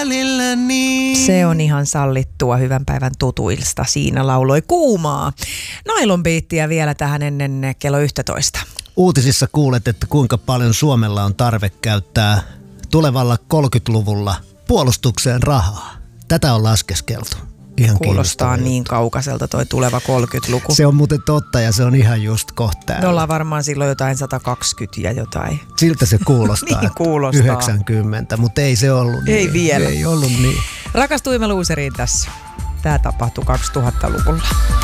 välillä niin. Se on ihan sallittua hyvän päivän tutuilsta. Siinä lauloi Kuumaa. Nylon Beatia vielä tähän ennen kello 11. Uutisissa kuulet, että kuinka paljon Suomella on tarve käyttää tulevalla 30-luvulla puolustukseen rahaa. Tätä on laskeskeltu. Ihan kuulostaa niin kaukaiselta toi tuleva 30-luku. Se on muuten totta ja se on ihan just kohta. Me ollaan varmaan silloin jotain 120 ja jotain. Siltä se kuulostaa. Niin kuulostaa. 90, mutta ei se ollut niin. Ei vielä. Ei ollut niin. Rakastuimme luuseriin tässä. Tämä tapahtui 2000-luvulla.